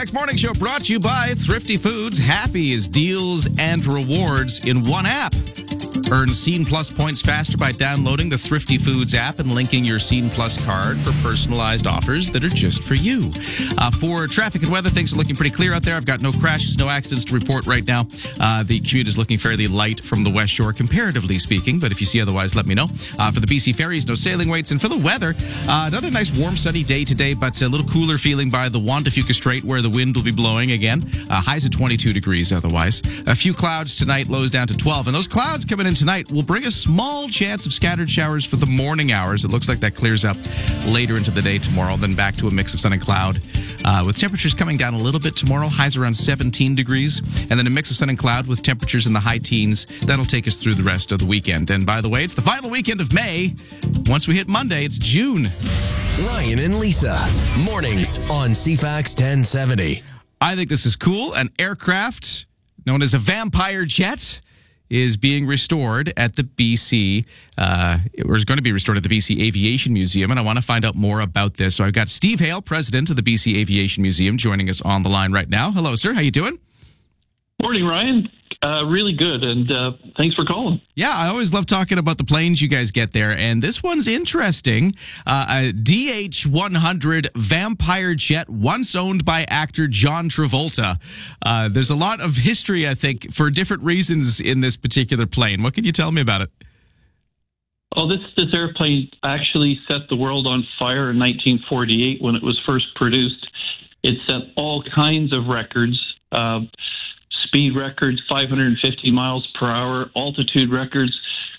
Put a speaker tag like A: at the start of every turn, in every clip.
A: Next morning show brought to you by Thrifty Foods. Happy is deals and rewards in one app. Earn Scene Plus points faster by downloading the Thrifty Foods app and linking your Scene Plus card for personalized offers that are just for you. For traffic and weather, things are looking pretty clear out there. I've got no crashes, no accidents to report right now. The commute is looking fairly light from the West Shore, comparatively speaking, but if you see otherwise, let me know. For the BC ferries, no sailing waits. And for the weather, another nice warm, sunny day today, but a little cooler feeling by the Juan de Fuca Strait, where the wind will be blowing again. Highs at 22 degrees otherwise. A few clouds tonight, lows down to 12. And those clouds coming in tonight will bring a small chance of scattered showers for the morning hours. It looks like that clears up later into the day tomorrow, then back to a mix of sun and cloud. With temperatures coming down a little bit tomorrow, highs around 17 degrees, and then a mix of sun and cloud with temperatures in the high teens. That'll take us through the rest of the weekend. And by the way, it's the final weekend of May. Once we hit Monday, it's June.
B: Ryan and Lisa, mornings on CFAX 1070.
A: I think this is cool. An aircraft known as a Vampire jet is being restored at the BC, or is going to be restored at the BC Aviation Museum, and I want to find out more about this. So I've got Steve Hale, president of the BC Aviation Museum, joining us on the line right now. Hello, sir. How you doing?
C: Morning, Ryan. Really good, and thanks for calling.
A: Yeah, I always love talking about the planes you guys get there, and this one's interesting. A DH-100 Vampire jet, once owned by actor John Travolta. There's a lot of history, I think, for different reasons in this particular plane. What can you tell me about it?
C: Oh, this airplane actually set the world on fire in 1948 when it was first produced. It set all kinds of records. Speed records, 550 miles per hour, altitude records,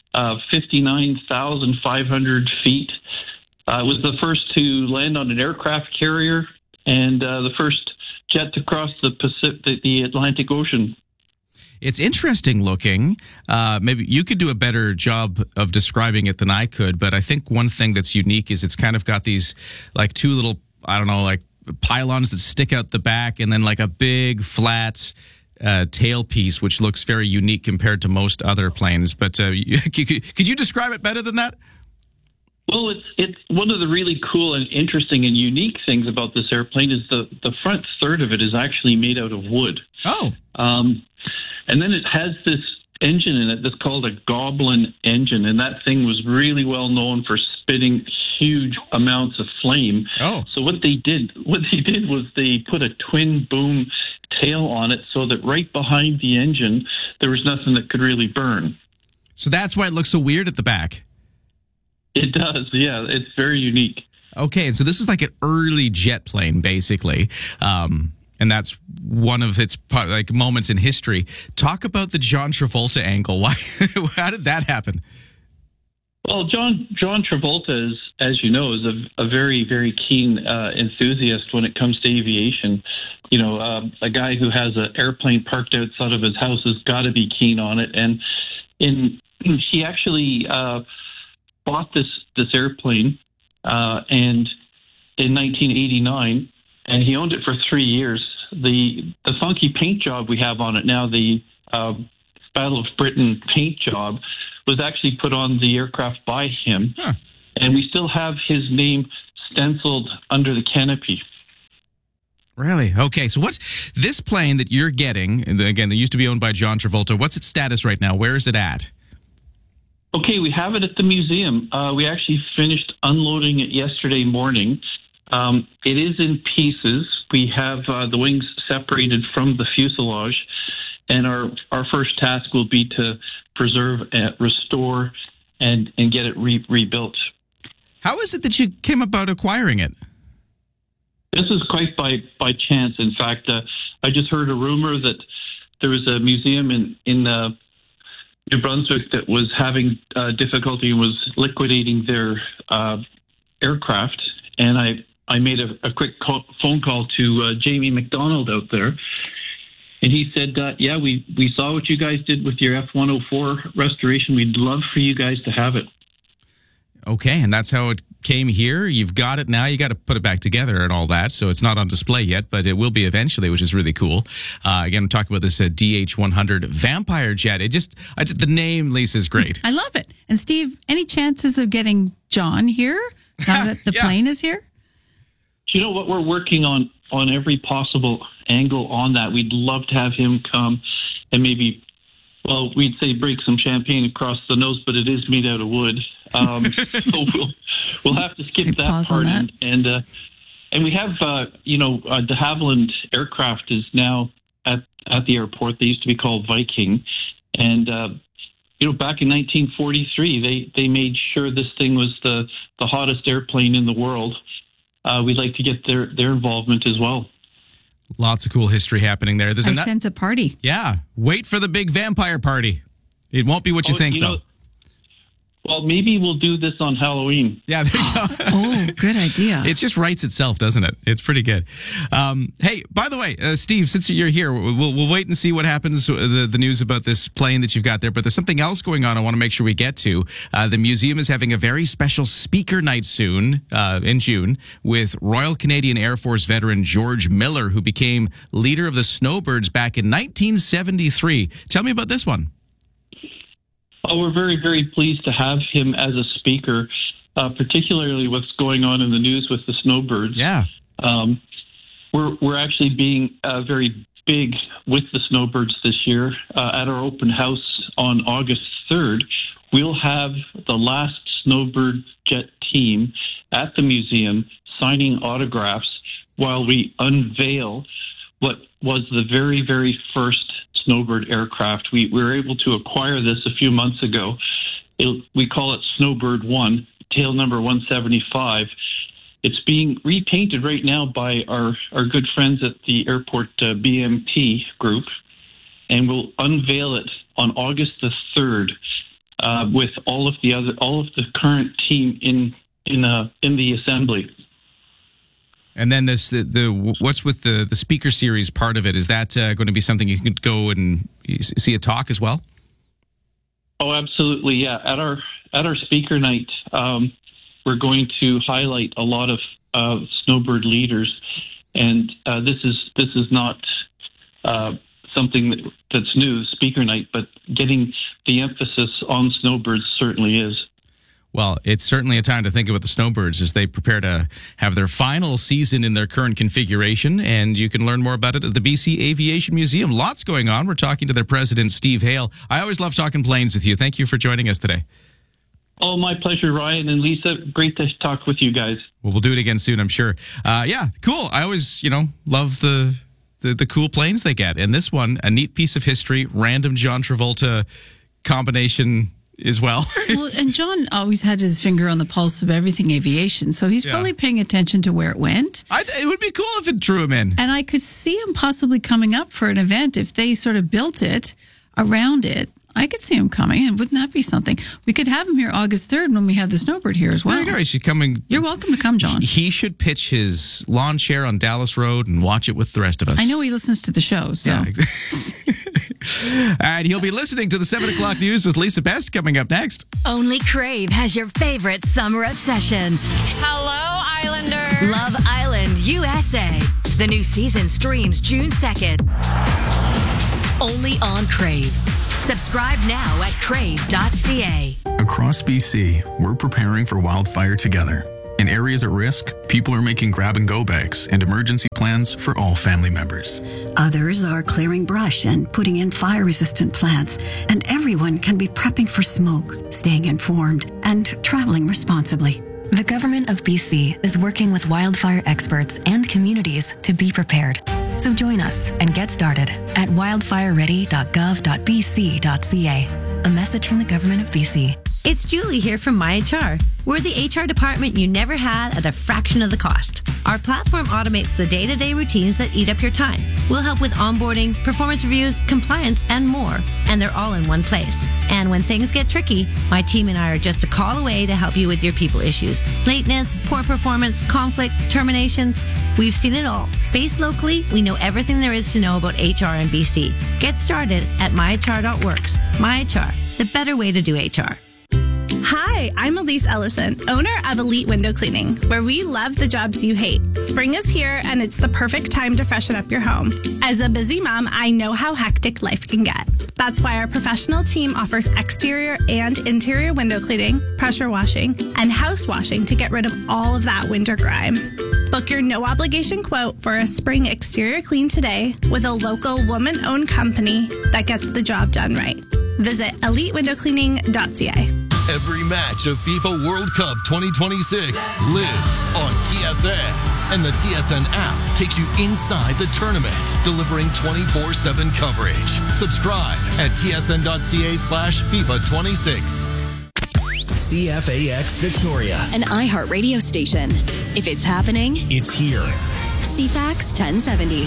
C: 59,500 feet. It was the first to land on an aircraft carrier and the first jet to cross the Atlantic Ocean.
A: It's interesting looking. Maybe you could do a better job of describing it than I could, but I think one thing that's unique is it's kind of got these like two little, I don't know, like pylons that stick out the back and then like a big flat tailpiece, which looks very unique compared to most other planes. But could you describe it better than that?
C: Well, it's one of the really cool and interesting and unique things about this airplane is the front third of it is actually made out of wood.
A: Oh.
C: And then it has this engine in it that's called a Goblin engine, and that thing was really well known for spitting huge amounts of flame.
A: Oh.
C: So what they did was they put a twin boom tail on it so that right behind the engine there was nothing that could really burn.
A: So that's why it looks so weird at the back.
C: It does, yeah. It's very unique.
A: Okay, so this is like an early jet plane, basically. And that's one of its like moments in history. Talk about the John Travolta angle. Why? How did that happen?
C: Well, John Travolta, is, as you know, is a very, very keen enthusiast when it comes to aviation. You know, a guy who has an airplane parked outside of his house has got to be keen on it. And he actually bought this airplane and in 1989. And he owned it for 3 years. The funky paint job we have on it now, the Battle of Britain paint job, was actually put on the aircraft by him.
A: Huh.
C: And we still have his name stenciled under the canopy.
A: Really? Okay, so what's this plane that you're getting, and again, that used to be owned by John Travolta, what's its status right now? Where is it at?
C: Okay, we have it at the museum. We actually finished unloading it yesterday morning. It is in pieces. We have the wings separated from the fuselage, and our first task will be to preserve, restore, and get it rebuilt.
A: How is it that you came about acquiring it?
C: This is quite by chance. In fact, I just heard a rumor that there was a museum in New Brunswick that was having difficulty and was liquidating their aircraft, and I made a quick phone call to Jamie McDonald out there, and he said, yeah, we saw what you guys did with your F-104 restoration. We'd love for you guys to have it.
A: Okay, and that's how it came here. You've got it now. You got to put it back together and all that. So it's not on display yet, but it will be eventually, which is really cool. Again, we're talking about this DH-100 Vampire jet. The name, Lisa, is great.
D: I love it. And Steve, any chances of getting John here now that the plane is here?
C: You know what we're working on on every possible angle on that. We'd love to have him come and maybe, well, we'd say break some champagne across the nose, but it is made out of wood. So we'll have to skip that part. And we have, de Havilland aircraft is now at the airport. They used to be called Viking. And, back in 1943, they made sure this thing was the hottest airplane in the world. We'd like to get their involvement as well.
A: Lots of cool history happening there.
D: I sense a party.
A: Yeah. Wait for the big vampire party. It won't be what you think, though.
C: Well, maybe we'll do this on Halloween.
A: Yeah, there you go.
D: Oh, good idea.
A: It just writes itself, doesn't it? It's pretty good. Hey, by the way, Steve, since you're here, we'll wait and see what happens, the news about this plane that you've got there. But there's something else going on I want to make sure we get to. The museum is having a very special speaker night soon, in June, with Royal Canadian Air Force veteran George Miller, who became leader of the Snowbirds back in 1973. Tell me about this one.
C: Oh, we're very, very pleased to have him as a speaker, particularly what's going on in the news with the Snowbirds.
A: Yeah.
C: We're actually being very big with the Snowbirds this year. At our open house on August 3rd, we'll have the last Snowbird jet team at the museum signing autographs while we unveil what was the very, very first Snowbird aircraft. We were able to acquire this a few months ago. We call it Snowbird 1, tail number 175. It's being repainted right now by our good friends at the airport BMT group, and we'll unveil it on August the 3rd with all of the current team in the assembly.
A: And then what's with the speaker series part of it? Is that going to be something you can go and see a talk as well?
C: Oh, absolutely, yeah. At our speaker night, we're going to highlight a lot of Snowbird leaders, and this is not something that's new, speaker night, but getting the emphasis on Snowbirds certainly is.
A: Well, it's certainly a time to think about the Snowbirds as they prepare to have their final season in their current configuration, and you can learn more about it at the BC Aviation Museum. Lots going on. We're talking to their president, Steve Hale. I always love talking planes with you. Thank you for joining us today.
C: Oh, my pleasure, Ryan and Lisa. Great to talk with you guys.
A: Well, we'll do it again soon, I'm sure. Yeah, cool. I always, love the cool planes they get. And this one, a neat piece of history, random John Travolta combination as well.
D: Well, and John always had his finger on the pulse of everything aviation, so he's probably paying attention to where it went.
A: It would be cool if it drew him in.
D: And I could see him possibly coming up for an event if they sort of built it around it. I could see him coming, and wouldn't that be something? We could have him here August 3rd when we have the Snowbird here as well.
A: There you go. He should come.
D: You're welcome to come, John.
A: He should pitch his lawn chair on Dallas Road and watch it with the rest of us.
D: I know he listens to the show, so.
A: Yeah, exactly. And he'll be listening to the 7 o'clock news with Lisa Best coming up next.
E: Only Crave has your favorite summer obsession.
F: Hello, Islander.
E: Love Island USA. The new season streams June 2nd. Only on Crave. Subscribe now at crave.ca.
G: Across BC, we're preparing for wildfire together. In areas at risk, people are making grab-and-go bags and emergency plans for all family members.
H: Others are clearing brush and putting in fire-resistant plants. And everyone can be prepping for smoke, staying informed, and traveling responsibly.
I: The Government of BC is working with wildfire experts and communities to be prepared. So join us and get started at wildfireready.gov.bc.ca. A message from the Government of BC.
J: It's Julie here from MyHR. We're the HR department you never had at a fraction of the cost. Our platform automates the day-to-day routines that eat up your time. We'll help with onboarding, performance reviews, compliance, and more. And they're all in one place. And when things get tricky, my team and I are just a call away to help you with your people issues. Lateness, poor performance, conflict, terminations. We've seen it all. Based locally, we know everything there is to know about HR in BC. Get started at myhr.works. MyHR, the better way to do HR.
K: Hi, I'm Elise Ellison, owner of Elite Window Cleaning, where we love the jobs you hate. Spring is here, and it's the perfect time to freshen up your home. As a busy mom, I know how hectic life can get. That's why our professional team offers exterior and interior window cleaning, pressure washing, and house washing to get rid of all of that winter grime. Book your no-obligation quote for a spring exterior clean today with a local woman-owned company that gets the job done right. Visit elitewindowcleaning.ca.
B: Every match of FIFA World Cup 2026 lives on TSN. And the TSN app takes you inside the tournament, delivering 24/7 coverage. Subscribe at tsn.ca/FIFA26. CFAX Victoria.
L: An iHeartRadio station. If it's happening,
B: it's here.
L: CFAX 1070.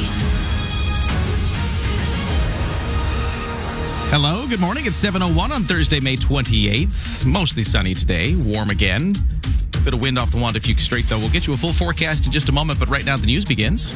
A: Hello, good morning. It's 7:01 on Thursday, May 28th. Mostly sunny today, warm again. Bit of wind off the Wandafuk Strait, though. We'll get you a full forecast in just a moment, but right now the news begins.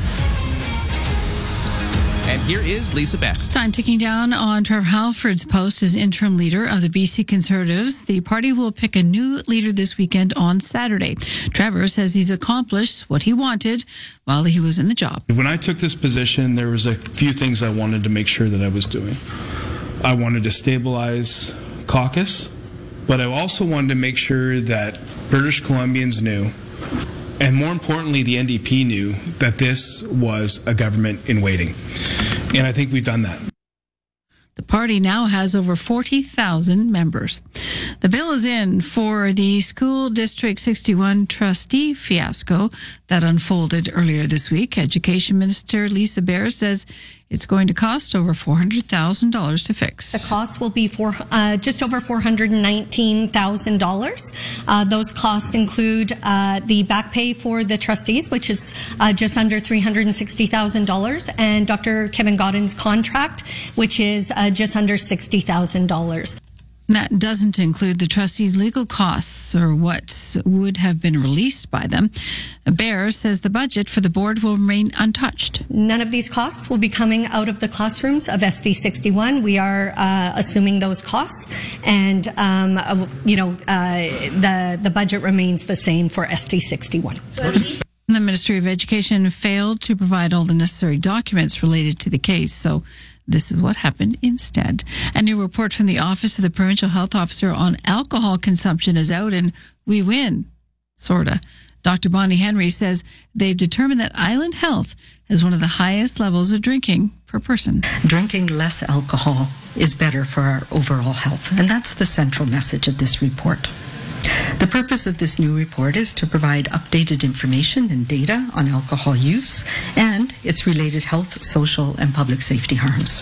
A: And here is Lisa Best.
D: Time ticking down on Trevor Halford's post as interim leader of the BC Conservatives. The party will pick a new leader this weekend on Saturday. Trevor says he's accomplished what he wanted while he was in the job.
M: When I took this position, there was a few things I wanted to make sure that I was doing. I wanted to stabilize caucus, but I also wanted to make sure that British Columbians knew, and more importantly, the NDP knew, that this was a government in waiting. And I think we've done that.
D: The party now has over 40,000 members. The bill is in for the School District 61 trustee fiasco that unfolded earlier this week. Education Minister Lisa Bear says it's going to cost over $400,000 to fix.
N: The cost will be for just over $419,000. Those costs include the back pay for the trustees, which is just under $360,000, and Dr. Kevin Godden's contract, which is just under $60,000.
D: That doesn't include the trustees' legal costs or what would have been released by them. Bear says the budget for the board will remain untouched.
N: None of these costs will be coming out of the classrooms of SD 61. We are assuming those costs, and the budget remains the same for SD 61.
D: The Ministry of Education failed to provide all the necessary documents related to the case, so this is what happened instead. A new report from the Office of the Provincial Health Officer on alcohol consumption is out, and we win, sorta. Dr. Bonnie Henry says they've determined that Island Health has one of the highest levels of drinking per person.
O: Drinking less alcohol is better for our overall health, and that's the central message of this report. The purpose of this new report is to provide updated information and data on alcohol use and its related health, social, and public safety harms.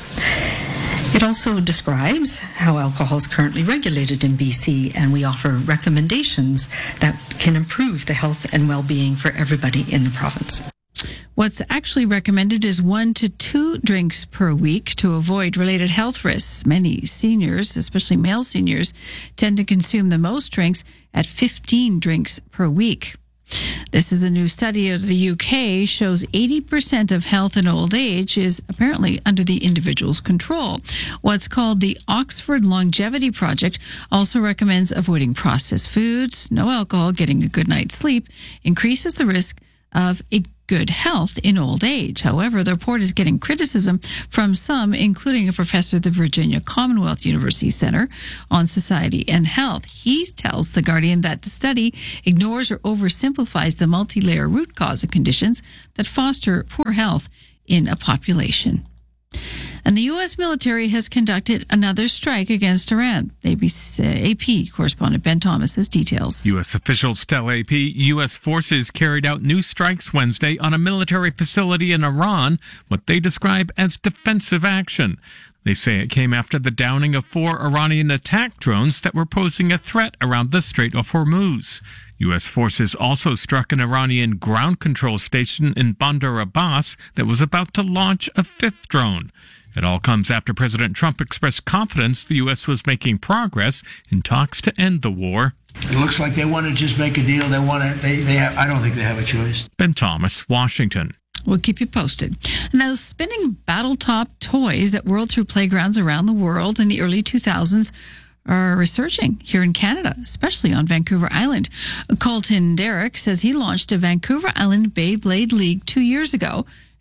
O: It also describes how alcohol is currently regulated in BC, and we offer recommendations that can improve the health and well-being for everybody in the province.
D: What's actually recommended is 1 to 2 drinks per week to avoid related health risks. Many seniors, especially male seniors, tend to consume the most drinks at 15 drinks per week. This is a new study out of the UK, shows 80% of health in old age is apparently under the individual's control. What's called the Oxford Longevity Project also recommends avoiding processed foods, no alcohol, getting a good night's sleep, increases the risk of a good health in old age. However, the report is getting criticism from some, including a professor at the Virginia Commonwealth University Center on Society and Health. He tells The Guardian that the study ignores or oversimplifies the multi-layer root cause of conditions that foster poor health in a population. And the U.S. military has conducted another strike against Iran. AP correspondent Ben Thomas has details.
P: U.S. officials tell AP U.S. forces carried out new strikes Wednesday on a military facility in Iran, what they describe as defensive action. They say it came after the downing of 4 Iranian attack drones that were posing a threat around the Strait of Hormuz. U.S. forces also struck an Iranian ground control station in Bandar Abbas that was about to launch a 5th drone. It all comes after President Trump expressed confidence the U.S. was making progress in talks to end the war.
Q: It looks like they want to just make a deal. I don't think they have a choice.
P: Ben Thomas, Washington.
D: We'll keep you posted. And those spinning battle-top toys that whirled through playgrounds around the world in the early 2000s are resurging here in Canada, especially on Vancouver Island. Colton Derrick says he launched a Vancouver Island Beyblade League 2 years ago,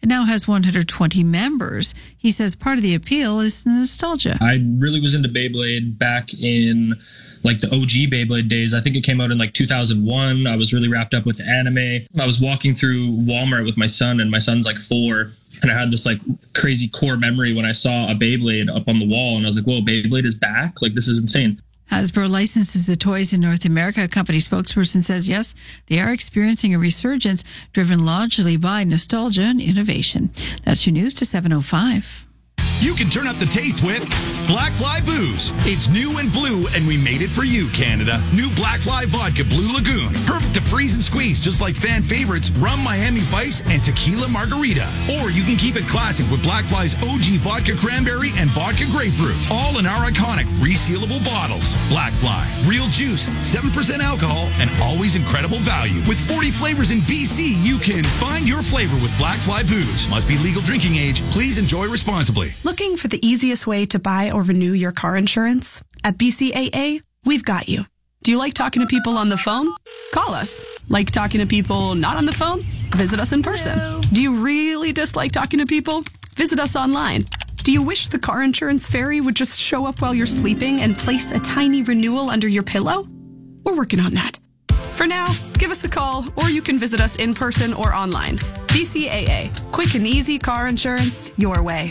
D: It now has 120 members. He says part of the appeal is nostalgia.
R: I really was into Beyblade back in like the OG Beyblade days. I think it came out in like 2001. I was really wrapped up with anime. I was walking through Walmart with my son, and my son's like 4. And I had this like crazy core memory when I saw a Beyblade up on the wall, and I was like, whoa, Beyblade is back? Like, this is insane.
D: Hasbro licenses the toys in North America. A company spokesperson says, yes, they are experiencing a resurgence driven largely by nostalgia and innovation. That's your news to 7:05.
S: You can turn up the taste with Black Fly Booze. It's new and blue, and we made it for you, Canada. New Black Fly Vodka Blue Lagoon. Perfect to freeze and squeeze, just like fan favorites Rum Miami Vice and Tequila Margarita. Or you can keep it classic with Black Fly's OG Vodka Cranberry and Vodka Grapefruit. All in our iconic resealable bottles. Black Fly. Real juice, 7% alcohol, and always incredible value. With 40 flavors in BC, you can find your flavor with Black Fly Booze. Must be legal drinking age. Please enjoy responsibly.
T: Looking for the easiest way to buy or renew your car insurance? At BCAA, we've got you. Do you like talking to people on the phone? Call us. Like talking to people not on the phone? Visit us in person. Hello. Do you really dislike talking to people? Visit us online. Do you wish the car insurance fairy would just show up while you're sleeping and place a tiny renewal under your pillow? We're working on that. For now, give us a call, or you can visit us in person or online. BCAA. Quick and easy car insurance your way.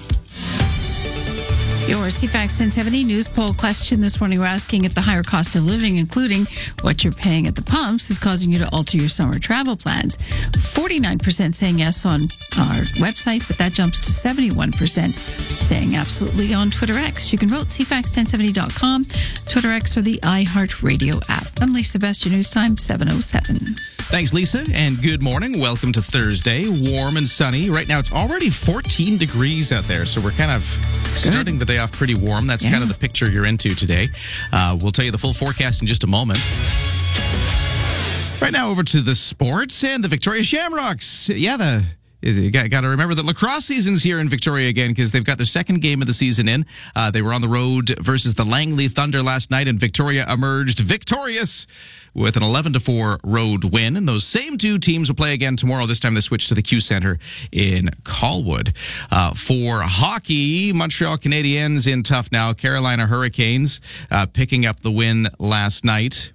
D: Your CFAX 1070 news poll question this morning, we're asking if the higher cost of living, including what you're paying at the pumps, is causing you to alter your summer travel plans. 49% saying yes on our website, but that jumps to 71% saying absolutely on Twitter X. You can vote CFAX1070.com, Twitter X, or the iHeartRadio app. I'm Lisa Best, your news time, 7:07.
A: Thanks, Lisa, and good morning. Welcome to Thursday. Warm and sunny. Right now, it's already 14 degrees out there, so we're kind of starting the day off pretty warm. That's kind of the picture you're into today. We'll tell you the full forecast in just a moment. Right now, over to the sports and the Victoria Shamrocks. Yeah, you got to remember that lacrosse season's here in Victoria again because they've got their second game of the season in. They were on the road versus the Langley Thunder last night, and Victoria emerged victorious with an 11-4 road win. And those same two teams will play again tomorrow. This time they switch to the Q Centre in Colwood. For hockey, Montreal Canadiens in tough now. Carolina Hurricanes picking up the win last night.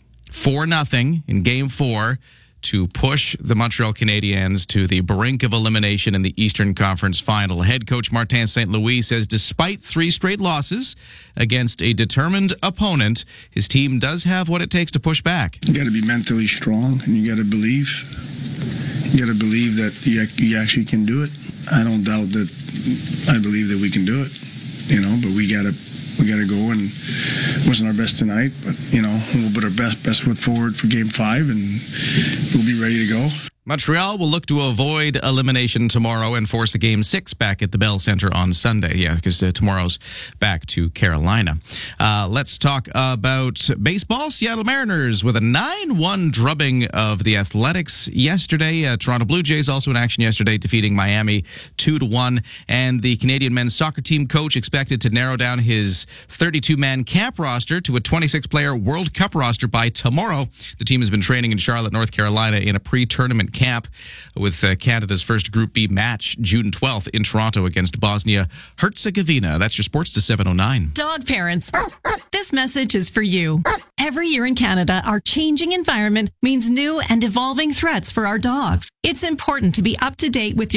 A: 4-0 in Game 4 to push the Montreal Canadiens to the brink of elimination in the Eastern Conference Final. Head coach Martin St. Louis says despite 3 straight losses against a determined opponent, his team does have what it takes to push back.
U: You got to be mentally strong, and you got to believe. You got to believe that you actually can do it. I don't doubt that. I believe that we can do it, but we got to go, and it wasn't our best tonight, but we'll put our best foot forward for Game 5, and we'll be ready to go.
A: Montreal will look to avoid elimination tomorrow and force a Game 6 back at the Bell Centre on Sunday. Yeah, because tomorrow's back to Carolina. Let's talk about baseball. Seattle Mariners with a 9-1 drubbing of the Athletics yesterday. Toronto Blue Jays also in action yesterday, defeating Miami 2-1. And the Canadian men's soccer team coach expected to narrow down his 32-man camp roster to a 26-player World Cup roster by tomorrow. The team has been training in Charlotte, North Carolina in a pre-tournament camp with Canada's first Group B match June 12th in Toronto against Bosnia-Herzegovina. That's your sports to 7:09.
V: Dog parents, this message is for you. Every year in Canada, our changing environment means new and evolving threats for our dogs. It's important to be up to date with your